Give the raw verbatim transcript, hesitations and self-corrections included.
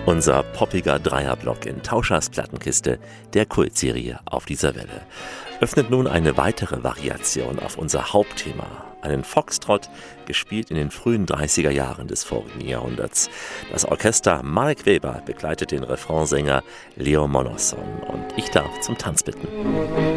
Unser poppiger Dreierblock in Tauschers Plattenkiste der Kultserie Auf dieser Welle öffnet nun eine weitere Variation auf unser Hauptthema, einen Foxtrott, gespielt in den frühen dreißiger Jahren des vorigen Jahrhunderts. Das Orchester Marek Weber begleitet den Refrainsänger Leo Monosson und ich darf zum Tanz bitten.